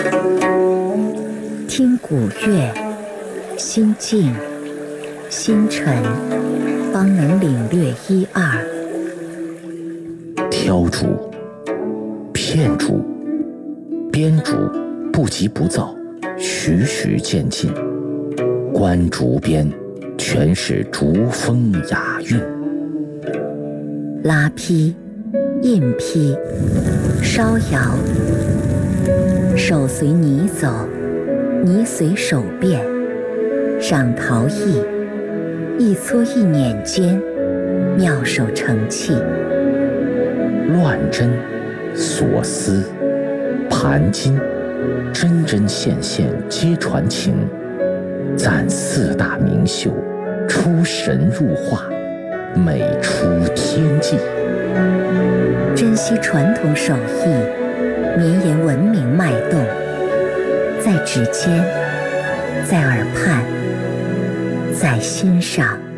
听古乐，心静心沉，方能领略一二。 挑竹、片竹、编竹，不急不躁，徐徐渐进。观竹边，全是竹风雅韵。 拉坯、印坯、烧窑，手随泥走，泥随手变。赏陶艺，一撮一捻间，妙手成器。 乱针、锁丝、盘金，针针线线皆传情。赞四大名秀，出神入化，美出天际。 珍惜传统手艺，绵延文明脉动，在指尖，在耳畔，在心上。